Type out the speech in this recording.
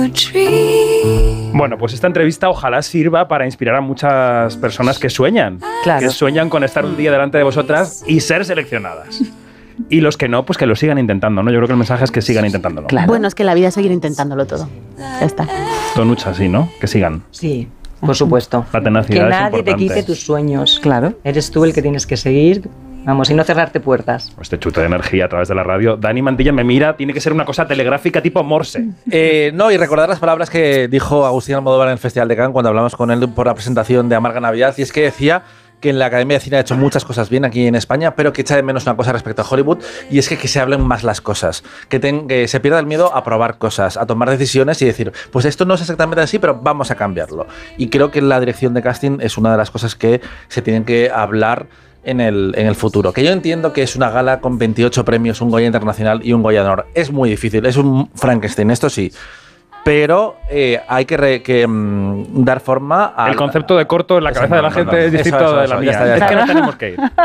Bueno, pues esta entrevista ojalá sirva para inspirar a muchas personas que sueñan. Claro. Que sueñan con estar un día delante de vosotras y ser seleccionadas. Y los que no, pues que lo sigan intentando, ¿no? Yo creo que el mensaje es que sigan intentándolo. Claro. Bueno, es que la vida es seguir intentándolo todo. Ya está. Tonucha, sí, ¿no? Que sigan. Sí, por supuesto. La tenacidad Que es nadie te importante. quite tus sueños. Claro. Eres tú el que tienes que seguir, vamos, y no cerrarte puertas. Este chute de energía a través de la radio. Dani Mantilla me mira, tiene que ser una cosa telegráfica tipo Morse. No, y recordar las palabras que dijo Agustín Almodóvar en el Festival de Cannes cuando hablamos con él por la presentación de Amarga Navidad, y es que decía que en la Academia de Cine ha hecho muchas cosas bien aquí en España, pero que echa de menos una cosa respecto a Hollywood, y es que se hablen más las cosas, que se pierda el miedo a probar cosas, a tomar decisiones y decir, pues esto no es exactamente así, pero vamos a cambiarlo. Y creo que la dirección de casting es una de las cosas que se tienen que hablar en el futuro. Que yo entiendo que es una gala con 28 premios, un Goya Internacional y un Goya de Honor. Es muy difícil, es un Frankenstein, esto sí. Pero hay que dar forma a... El concepto de corto en la cabeza de la gente es distinto de la mía. Ya está. Es que no tenemos que ir.